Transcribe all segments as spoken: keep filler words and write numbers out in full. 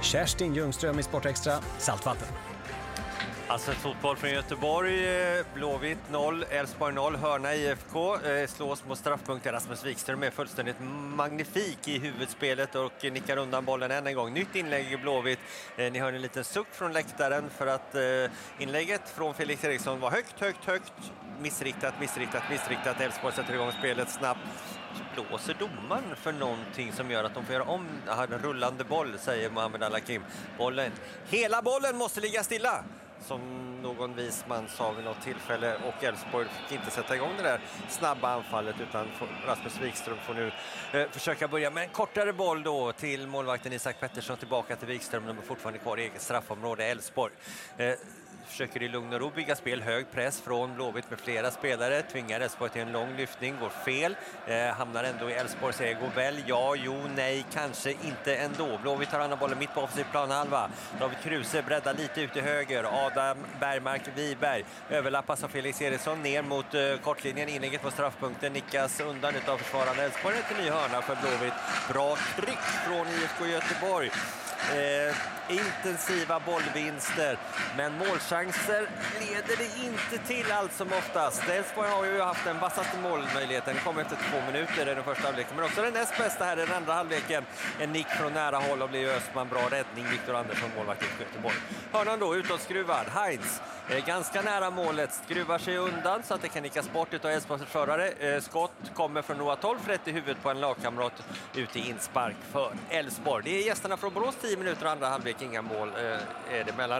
Kerstin Ljungström i Sportextra, Saltvatten. Alltså fotboll från Göteborg, Blåvitt noll, Elfsborg noll, Hörna I F K slås mot straffpunkter. Rasmus Wikström är fullständigt magnifik i huvudspelet och nickar undan bollen än en gång. Nytt inlägg i Blåvitt. Ni hör en liten suck från läktaren för att inlägget från Felix Eriksson var högt, högt, högt. Missriktat, missriktat, missriktat. Elfsborg sätter igång spelet snabbt. Så blåser domaren för någonting som gör att de får göra om en rullande boll, säger Mohamed Al-Hakim. Bollen, hela bollen måste ligga stilla, som någon visman sa vid något tillfälle, och Elfsborg fick inte sätta igång det där snabba anfallet, utan Rasmus Wikström får nu eh, försöka börja med en kortare boll då till målvakten Isak Pettersson, tillbaka till Wikström, de är fortfarande kvar i eget straffområde. Elfsborg eh, försöker i lugn och ro bygga spel, hög press från Blåvitt med flera spelare, tvingar Elfsborg till en lång lyftning, går fel, eh, hamnar ändå i Elfsborgs ägo. Väl, ja, jo, nej, kanske inte ändå. Blåvitt tar andra bollen mitt på offensiv planhalva. David Kruse breddar lite ut i höger, Adam Bergmark Wiberg överlappas av Felix Eriksson ner mot eh, kortlinjen, inlägget på straffpunkten nickas undan utav försvarande Elfsborg till ny hörna för Blåvitt. Bra tryck från I F K Göteborg. Eh, intensiva bollvinster, men målchanser leder det inte till allt som oftast. Elfsborg har ju haft den vassaste målmöjligheten, kom efter två minuter i den första halvleken, men också den näst bästa här i den andra halvleken. En nick från nära håll och blir Östman, bra räddning. Viktor Andersson, målvakt i Göteborg. Hörnan då utåtskruvad, Heinz eh, ganska nära målet, skruvar sig undan så att det kan nickas bort utav Elfsborgs förare. Eh, skott kommer från Noah Tolf rätt i huvudet på en lagkamrat ut i inspark för Elfsborg. Det är gästerna från Borås, tio minuter andra halvlek, inga mål eh, är det mellan.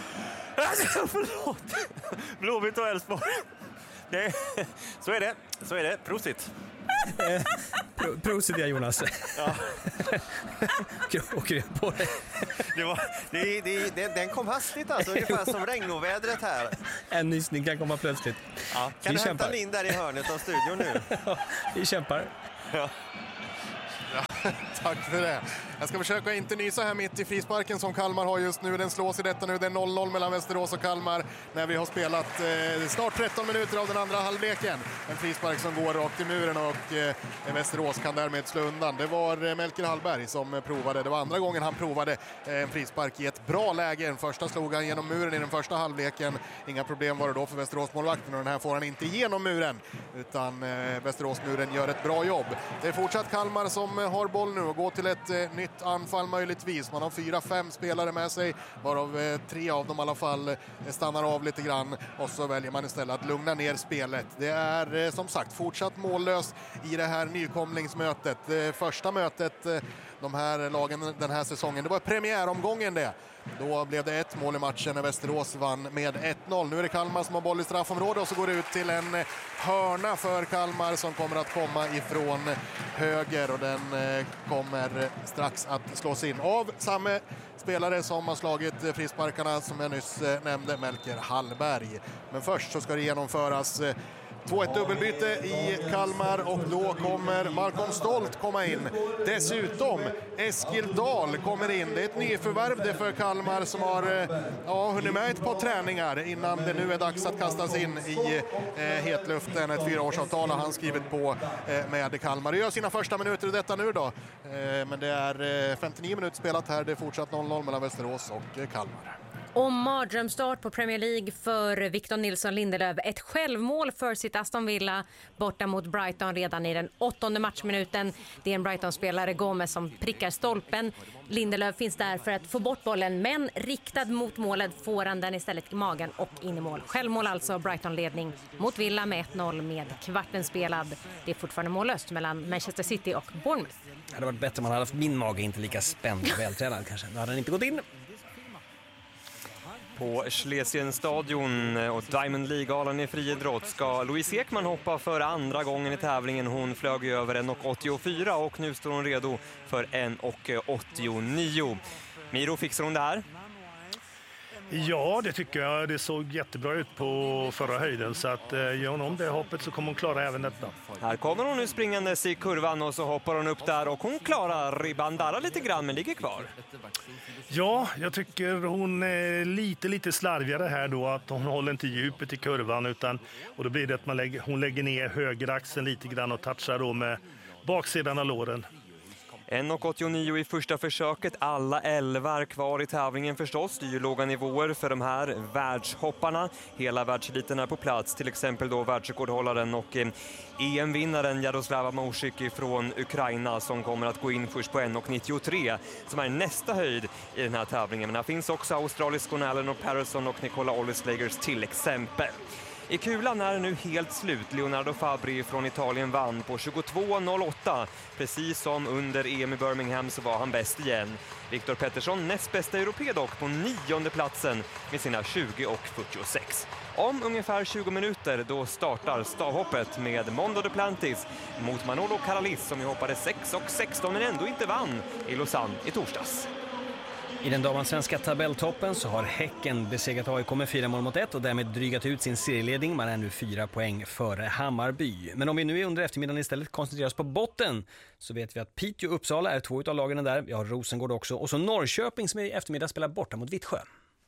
Förlåt. Blåvitt och Elfsborg. Det, så är det. Så är det. Prosit. Eh, pro, prosit, ja, Jonas. Ja. Och kröp på det. Det var, det, det, det, den kom hastigt alltså, ungefär som regnovädret här. En nysning kan komma plötsligt. Ja. Kan vi du kämpar. hämta in där i hörnet av studion nu? Ja, vi kämpar. Ja. Ja, tack för det. Jag ska försöka inte nysa här mitt i frisparken som Kalmar har just nu. Den slås i detta nu. Det är noll noll mellan Västerås och Kalmar när vi har spelat eh, snart tretton minuter av den andra halvleken. En frispark som går rakt i muren och eh, Västerås kan därmed slå undan. Det var eh, Melker Hallberg som provade. Det var andra gången han provade eh, en frispark i ett bra läge. Den första slog han genom muren i den första halvleken. Inga problem var det då för Västerås målvakten, och den här får han inte igenom muren, utan eh, Västerås muren gör ett bra jobb. Det är fortsatt Kalmar som eh, har boll nu och går till ett eh, nytt anfall möjligtvis. Man har fyra, fem spelare med sig, varav eh, tre av dem i alla fall eh, stannar av lite grann, och så väljer man istället att lugna ner spelet. Det är eh, som sagt fortsatt mållöst i det här nykomlingsmötet. Eh, första mötet eh, de här lagen den här säsongen, det var premiäromgången det. Då blev det ett mål i matchen när Västerås vann med ett noll. Nu är det Kalmar som har boll i straffområdet, och så går det ut till en hörna för Kalmar som kommer att komma ifrån höger, och den kommer strax att slås in av samma spelare som har slagit frisparkarna som jag nyss nämnde, Melker Hallberg. Men först så ska det genomföras två ett dubbelbyte i Kalmar, och då kommer Malcolm Stolt komma in. Dessutom Eskil Dahl kommer in. Det är ett nyförvärv det för Kalmar som har ja, hunnit med ett par träningar innan det nu är dags att kastas in i eh, hetluften. Ett fyraårsavtal har han skrivit på eh, med Kalmar. Det gör sina första minuter i detta nu då. Eh, men det är eh, femtionio minuter spelat här. Det är fortsatt noll noll mellan Västerås och eh, Kalmar. Och mardrömstart på Premier League för Victor Nilsson Lindelöf. Ett självmål för sitt Aston Villa borta mot Brighton redan i den åttonde matchminuten. Det är en Brighton-spelare, Gomez, som prickar stolpen. Lindelöf finns där för att få bort bollen, men riktad mot målet får han den istället i magen och in i mål. Självmål alltså, Brighton-ledning mot Villa med ett noll med kvarten spelad. Det är fortfarande mållöst mellan Manchester City och Bournemouth. Det hade varit bättre om man hade haft min mage inte lika spänd och vältränad kanske. Då hade den inte gått in. På Schlesienstadion och Diamond League-galan i friidrott ska Louise Ekman hoppa för andra gången i tävlingen. Hon flög över en åttiofyra och nu står hon redo för en åttionio. Miro, fixar hon det här? Ja, det tycker jag. Det såg jättebra ut på förra höjden, så att eh, gör hon om det hoppet så kommer hon klara även detta. Här kommer hon nu springandes i kurvan och så hoppar hon upp där och hon klarar ribban där lite grann men ligger kvar. Ja, jag tycker hon är lite lite slarvigare här då, att hon håller inte djupet i kurvan, utan och då blir det att man lägger, hon lägger ner höger axeln lite grann och touchar då med baksidan av låren. en åttionio i första försöket, alla elva är kvar i tävlingen förstås. Det är ju låga nivåer för de här världshopparna. Hela världseliten är på plats, till exempel då världsrekordhållaren och eh, E M-vinnaren Jaroslava Mousik från Ukraina som kommer att gå in först på en nittiotre som är nästa höjd i den här tävlingen. Men här finns också australiskorna Eleanor Patterson och Nicola Ollislagers till exempel. I kulan är det nu helt slut. Leonardo Fabri från Italien vann på tjugotvå noll åtta. Precis som under E M i Birmingham så var han bäst igen. Viktor Pettersson näst bästa europé dock på nionde platsen med sina tjugo fyrtiosex. Om ungefär tjugo minuter då startar stavhoppet med Mondo Duplantis mot Manolo Caralis som ju hoppade sex sexton men ändå inte vann i Lausanne i torsdags. I den damallsvenska tabelltoppen så har Häcken besegrat A I K med fyra mål mot ett och därmed drygat ut sin serieledning. Man är nu fyra poäng före Hammarby. Men om vi nu är under eftermiddagen istället koncentreras på botten så vet vi att Piteå och Uppsala är två av lagen där. Vi har Rosengård också och så Norrköping som i eftermiddag spelar borta mot Vittsjö.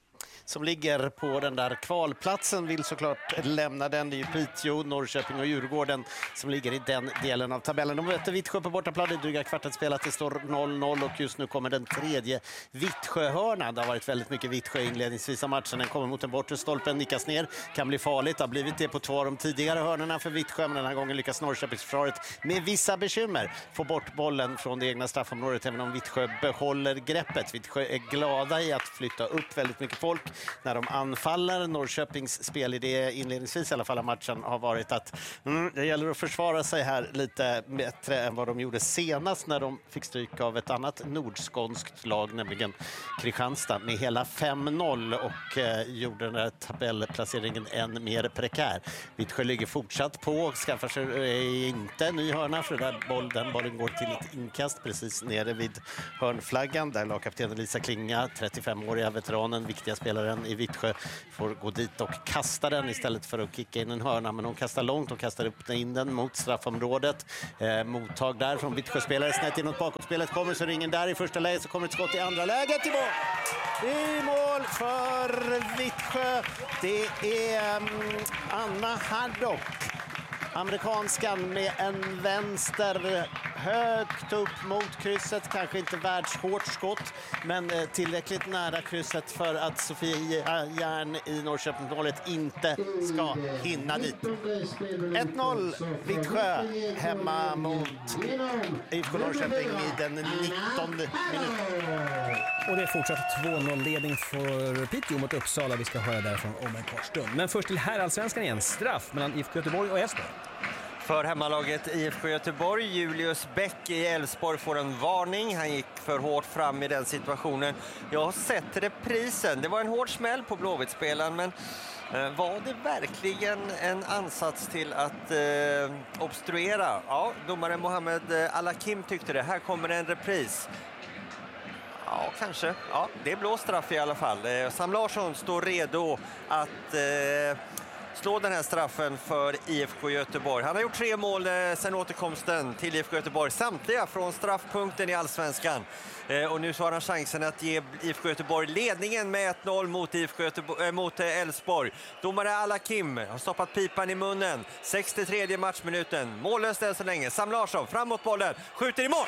Som ligger på den där kvalplatsen vill såklart lämna den. Det är ju Piteå, Norrköping och Djurgården som ligger i den delen av tabellen. De möter Vittsjö på bortaplan, det dryga kvartet spelat, det står noll noll och just nu kommer den tredje Vittsjö-hörnan. Det har varit väldigt mycket Vittsjö inledningsvis av matchen. Den kommer mot den bortre stolpen, nickas ner, kan bli farligt. Det har blivit det på två av de tidigare hörnorna för Vittsjö, men den här gången lyckas Norrköpingsförsvaret med vissa bekymmer få bort bollen från det egna straffområdet, även om Vittsjö behåller greppet. Vittsjö är glada i att flytta upp väldigt mycket folk när de anfaller. Norrköpings spelidé inledningsvis i alla fall av matchen har varit att mm, det gäller att försvara sig här lite bättre än vad de gjorde senast när de fick stryk av ett annat nordskånskt lag, nämligen Kristianstad, med hela fem noll och eh, gjorde den här tabellplaceringen än mer prekär. Vittsjö ligger fortsatt på och skaffar sig eh, inte en ny hörna för den, boll, den bollen går till ett inkast precis nere vid hörnflaggan där lagkaptenen Lisa Klinga, trettiofemåriga veteranen, viktiga spelaren i Vittsjö, får gå dit och kasta den istället för att kicka in en hörna, men hon kastar långt och kastar upp in den mot straffområdet. Eh, mottag där från Vittsjö-spelare snett inåt bakåtspelet, kommer så ringen där i första läget, så kommer ett skott i andra läget i mål! I mål för Vittsjö. Det är um, Anna Haddock, amerikanskan, med en vänster högt upp mot krysset, kanske inte världshårt skott, men tillräckligt nära krysset för att Sofia Järn i Norrköpingsmålet inte ska hinna dit. ett noll Vittsjö hemma mot I F K Norrköping i den nittonde minuten. Och det är fortsatt två noll-ledning för Piteå mot Uppsala. Vi ska höra därifrån om en kort stund. Men först till herrallsvenskan igen. Straff mellan I F K Göteborg och Elfsborg. För hemmalaget I F K Göteborg, Julius Bäck i Elfsborg får en varning. Han gick för hårt fram i den situationen. Jag har sett reprisen. Det var en hård smäll på Blåvitt-spelaren, men eh, var det verkligen en ansats till att eh, obstruera? Ja, domare Mohammed Alakim tyckte det. Här kommer en repris. Ja, kanske. Ja, det är blå straff i alla fall. Eh, Sam Larsson står redo att Eh, slå den här straffen för I F K Göteborg. Han har gjort tre mål eh, sedan återkomsten till I F K Göteborg. Samtliga från straffpunkten i Allsvenskan. Eh, och nu så har han chansen att ge I F K Göteborg ledningen med ett noll mot I F K Göteborg, äh, mot eh, Elfsborg. Domare Alakim har stoppat pipan i munnen. sextiotredje matchminuten. Mållöst än så länge. Sam Larsson framåt bollen. Skjuter i mål!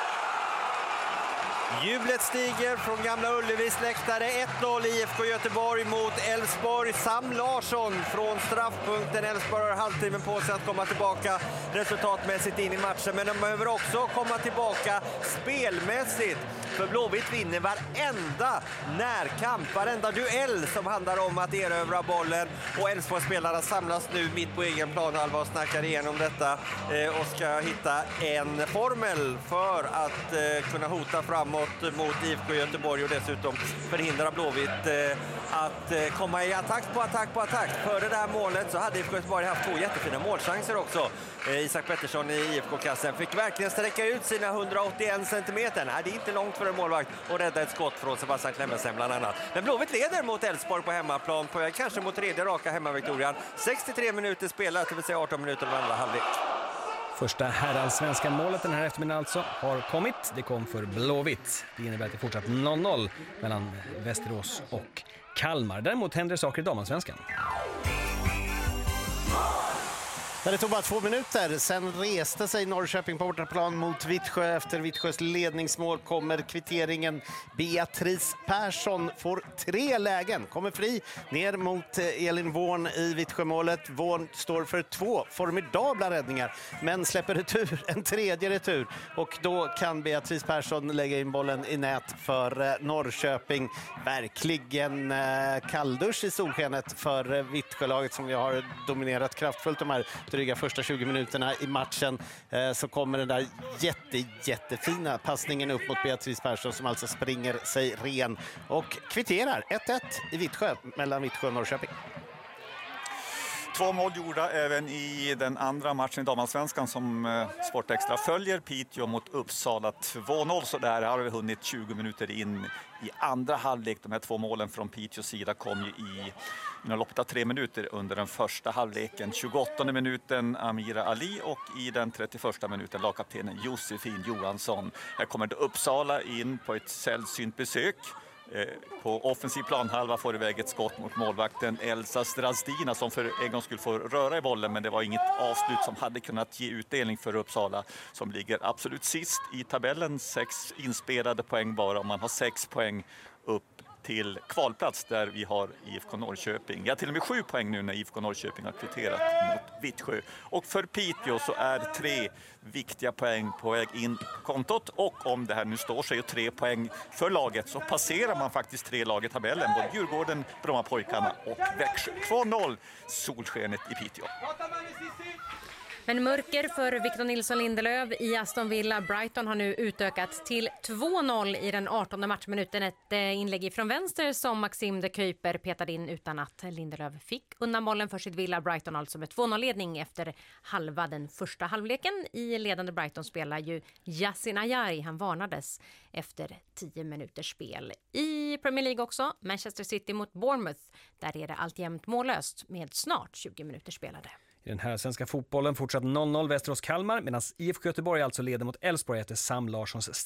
Jublet stiger från Gamla Ullevis läktare. ett noll I F K Göteborg mot Elfsborg. Sam Larsson från straffpunkten. Elfsborg har halvtimmen på sig att komma tillbaka resultatmässigt in i matchen. Men de behöver också komma tillbaka spelmässigt. För Blåvitt vinner varenda närkamp, varenda duell som handlar om att erövra bollen. Och Elfsborg-spelarna samlas nu mitt på egen planhalva och snackar igenom detta. Och ska hitta en formel för att kunna hota framåt mot I F K Göteborg och dessutom förhindra Blåvitt eh, att eh, komma i attack på attack på attack. Före det här målet så hade I F K Göteborg haft två jättefina målchanser också. Eh, Isak Pettersson i I F K-kassen fick verkligen sträcka ut sina hundraåttioen centimeter. Nej, det är inte långt för en målvakt och rädda ett skott från Sebastian Clemensen bland annat. Men Blåvitt leder mot Elfsborg på hemmaplan på väg kanske mot tredje raka hemmaviktorian. sextiotre minuter spelat, det vill säga arton minuter av andra halvlek. Första herrallsvenska målet den här eftermiddagen alltså har kommit. Det kom för Blåvitt. Det innebär att det fortsatt noll noll mellan Västerås och Kalmar. Däremot händer saker i damallsvenskan. Det tog bara två minuter. Sen reste sig Norrköping på bortaplan mot Vittsjö. Efter Vittsjös ledningsmål kommer kvitteringen. Beatrice Persson får tre lägen. Kommer fri ner mot Elin Wårn i Vittsjömålet. Wårn står för två formidabla räddningar, men släpper retur, en tredje retur. Och då kan Beatrice Persson lägga in bollen i nät för Norrköping. Verkligen kalldusch i solskenet för Vittsjölaget som vi har dominerat kraftfullt de här dryga första tjugo minuterna i matchen. Så kommer den där jätte, jättefina passningen upp mot Beatrice Persson som alltså springer sig ren och kvitterar ett ett i Vittsjö mellan Vittsjö och Norrköping. Två mål gjorda även i den andra matchen i damallsvenskan som Sportextra följer. Piteå mot Uppsala två noll, så där har vi hunnit tjugo minuter in i andra halvlek. De här två målen från Piteås sida kom ju i inom loppet av tre minuter under den första halvleken. tjugoåttonde minuten Amira Ali och i den trettioförsta minuten lagkaptenen Josefin Johansson. Här kommer det Uppsala in på ett sällsynt besök. På offensiv planhalva får iväg ett skott mot målvakten Elsa Strazdina som för en gång skulle få röra i bollen, men det var inget avslut som hade kunnat ge utdelning för Uppsala som ligger absolut sist i tabellen. Sex inspelade poäng bara, och man har sex poäng upp till kvalplats där vi har I F K Norrköping. Ja, till och med sju poäng nu när I F K Norrköping har kvitterat mot Vittsjö. Och för Piteå så är tre viktiga poäng på väg in på kontot. Och om det här nu står sig och tre poäng för laget så passerar man faktiskt tre lag i tabellen. Både Djurgården, Brommapojkarna och Växjö. två noll solskenet i Piteå. Men mörker för Victor Nilsson Lindelöf i Aston Villa. Brighton har nu utökat till två noll i den artonde matchminuten. Ett inlägg från vänster som Maxim de Kuiper petade in utan att Lindelöf fick undan bollen för sitt Villa. Brighton alltså med två noll-ledning efter halva den första halvleken. I ledande Brighton spelar ju Yasin Ayari. Han varnades efter tio minuters spel. I Premier League också, Manchester City mot Bournemouth. Där är det alltjämt mållöst med snart tjugo minuter spelade. I den här svenska fotbollen fortsatt noll noll Västerås-Kalmar, medan I F K Göteborg alltså leder mot Elfsborg efter Sam Larssons